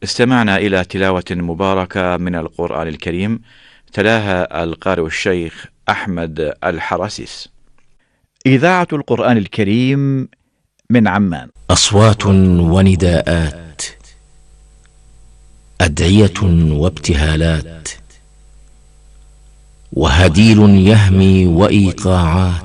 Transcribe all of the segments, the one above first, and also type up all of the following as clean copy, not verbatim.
استمعنا إلى تلاوة مباركة من القرآن الكريم، تلاها القارئ الشيخ أحمد الحراسيس. إذاعة القرآن الكريم من عمان. أصوات ونداءات، أدعية وابتهالات، وهديل يهمي وإيقاعات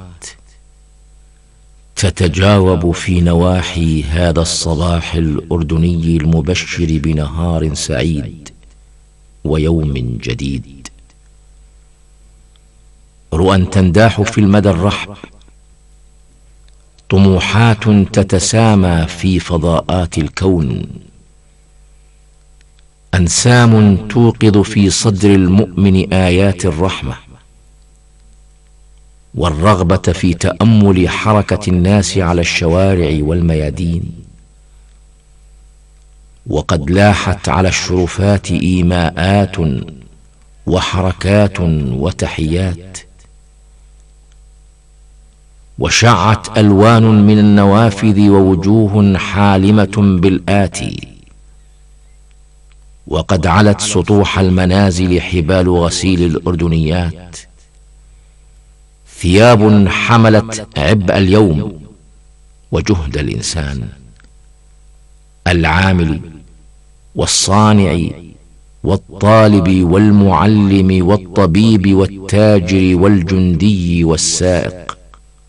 تتجاوب في نواحي هذا الصباح الأردني المبشر بنهار سعيد ويوم جديد. رؤى تنداح في المدى الرحب، طموحات تتسامى في فضاءات الكون، أنسام توقظ في صدر المؤمن آيات الرحمة والرغبة في تأمل حركة الناس على الشوارع والميادين. وقد لاحت على الشرفات إيماءات وحركات وتحيات، وشعت ألوان من النوافذ ووجوه حالمة بالآتي. وقد علت سطوح المنازل حبال غسيل الأردنيات، ثياب حملت عبء اليوم وجهد الإنسان، العامل والصانع والطالب والمعلم والطبيب والتاجر والجندي والسائق،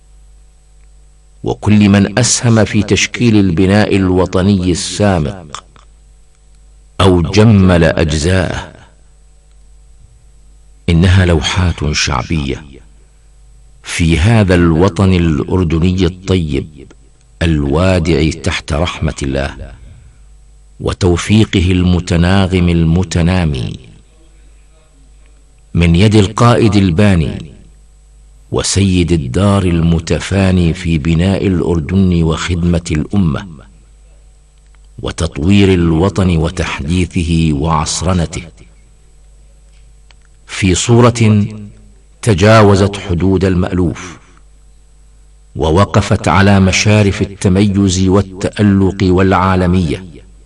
وكل من أسهم في تشكيل البناء الوطني السامق أو جمل أجزاءه. إنها لوحات شعبية في هذا الوطن الأردني الطيب الوادع تحت رحمة الله وتوفيقه المتناغم المتنامي، من يد القائد الباني وسيد الدار المتفاني في بناء الأردن وخدمة الأمة وتطوير الوطن وتحديثه وعصرنته، في صورة تجاوزت حدود المألوف ووقفت على مشارف التميز والتألق والعالمية.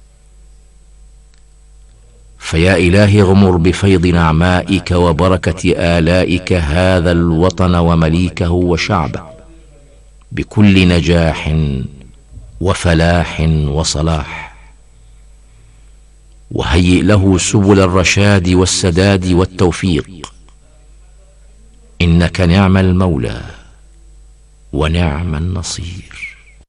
فيا إلهي اغمر بفيض نعمائك وبركة آلائك هذا الوطن ومليكه وشعبه بكل نجاح وفلاح وصلاح، وهيئ له سبل الرشاد والسداد والتوفيق، إنك نعم المولى ونعم النصير.